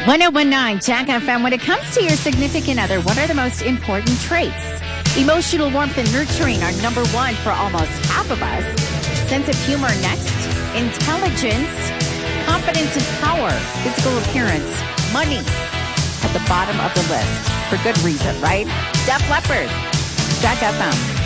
1019 Jack FM. When it comes to your significant other, what are the most important traits? Emotional warmth and nurturing are number one for almost half of us. Sense of humor next. Intelligence, confidence and power, physical appearance, money at the bottom of the list. For good reason, right? Def Leppard, Jack FM.